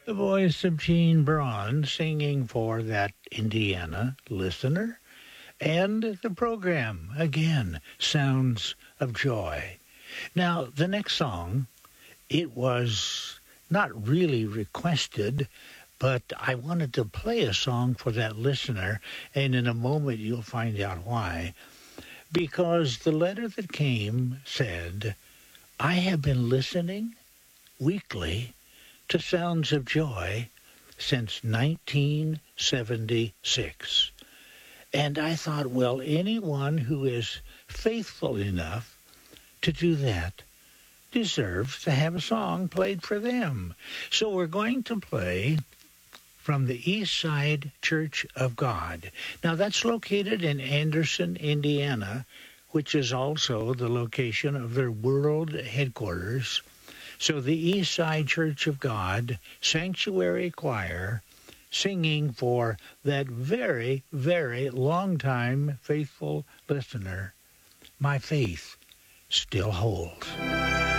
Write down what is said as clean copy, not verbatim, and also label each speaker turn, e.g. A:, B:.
A: The voice of Gene Braun singing for that Indiana listener. And the program, again, Sounds of Joy. Now, the next song, it was not really requested, but I wanted to play a song for that listener, and in a moment you'll find out why. Because the letter that came said, I have been listening weekly to Sounds of Joy since 1976. And I thought, well, anyone who is faithful enough to do that deserves to have a song played for them. So we're going to play from the East Side Church of God. Now, that's located in Anderson, Indiana, which is also the location of their world headquarters. So the East Side Church of God Sanctuary Choir singing for that very, very long-time faithful listener, My Faith Still Holds.